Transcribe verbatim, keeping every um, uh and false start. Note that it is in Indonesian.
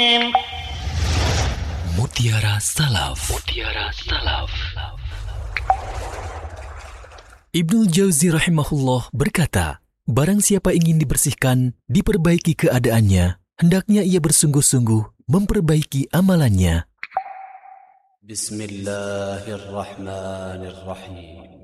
Mutiara Salaf. Mutiara Salaf. Ibnu Jauzi rahimahullah berkata, barang siapa ingin dibersihkan, diperbaiki keadaannya, hendaknya ia bersungguh-sungguh memperbaiki amalannya. Bismillahirrahmanirrahim.